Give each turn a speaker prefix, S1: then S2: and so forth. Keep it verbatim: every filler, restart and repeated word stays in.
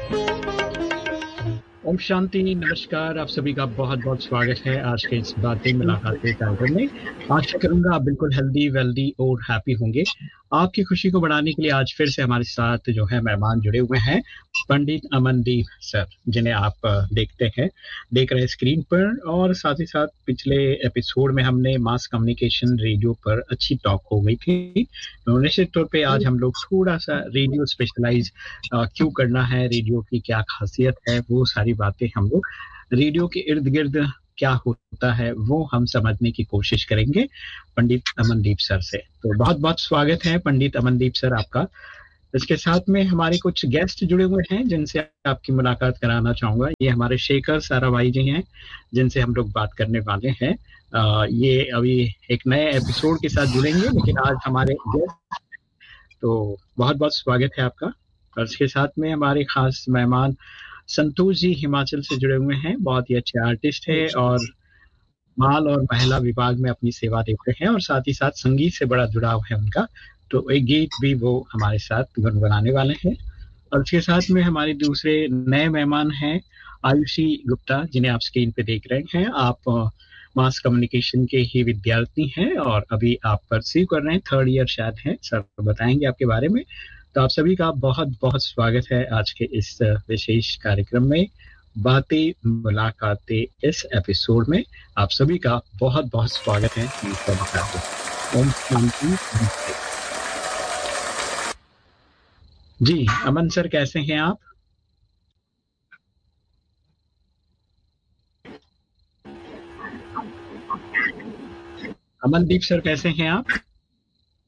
S1: ओम शांति, नमस्कार। आप सभी का बहुत बहुत स्वागत है आज के इस बातें मुलाकातें कार्यक्रम में। आशा करूंगा आप बिल्कुल हेल्दी वेल्दी और हैप्पी होंगे। आपकी खुशी को बढ़ाने के लिए आज फिर से हमारे साथ जो है मेहमान जुड़े हुए हैं, पंडित अमनदीप सर, जिन्हें आप अ, देखते हैं देख रहे हैं स्क्रीन पर। और साथ ही साथ पिछले एपिसोड में हमने मास कम्युनिकेशन रेडियो पर अच्छी टॉक हो गई थी। तो निश्चित तौर पे आज हम लोग थोड़ा सा रेडियो स्पेशलाइज अ, क्यों करना है, रेडियो की क्या खासियत है, वो सारी बातें हम लोग रेडियो के इर्द गिर्द क्या होता है वो हम समझने की कोशिश करेंगे पंडित अमनदीप सर से। तो बहुत बहुत स्वागत है पंडित अमनदीप सर आपका। इसके साथ में हमारे कुछ गेस्ट जुड़े हुए हैं जिनसे आपकी मुलाकात कराना चाहूंगा। ये हमारे शेखर साराभाई जी हैं जिनसे हम लोग बात करने वाले हैं। अ, ये अभी एक नए एपिसोड के साथ जुड़ेंगे, लेकिन आज हमारे गेस्ट, तो बहुत बहुत स्वागत है आपका। और इसके साथ में हमारे खास मेहमान संतोष जी हिमाचल से जुड़े हुए हैं। बहुत ही अच्छे आर्टिस्ट है और बाल और महिला विभाग में अपनी सेवा देते हैं और साथ ही साथ संगीत से बड़ा जुड़ाव है उनका। तो एक गीत भी वो हमारे साथ गुनगुनाने वाले हैं। और इसके साथ में हमारे दूसरे नए मेहमान हैं आयुषी गुप्ता, जिन्हें आप स्क्रीन पे देख रहे हैं। आप मास कम्युनिकेशन के ही विद्यार्थी हैं और अभी आप परस्यू कर रहे हैं, थर्ड ईयर शायद है, सर बताएंगे आपके बारे में। तो आप सभी का बहुत बहुत स्वागत है आज के इस विशेष कार्यक्रम में, बातें मुलाकातें इस एपिसोड में। आप सभी का बहुत बहुत स्वागत है। नमस्कार। ओम शांति। नमस्ते जी। अमन सर कैसे हैं आप? अमनदीप सर कैसे हैं आप?